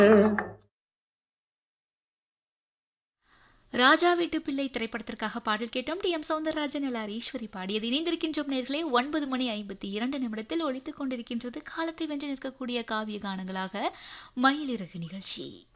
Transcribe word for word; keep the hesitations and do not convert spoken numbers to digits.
ராஜா வீட்டு பிள்ளை திரைப்படத்திற்காக பாடல் கேட்டோம். D M Soundararajan L Eswari பாடியது. இணைந்திருக்கின்றோம் நேர்களே. ஒன்பது மணி ஐம்பத்தி இரண்டு நிமிடத்தில் ஒலித்துக் கொண்டிருக்கின்றது காலத்தை வென்று நிற்கக்கூடிய காவிய கானங்களாக மயிலிறகு நிகழ்ச்சி.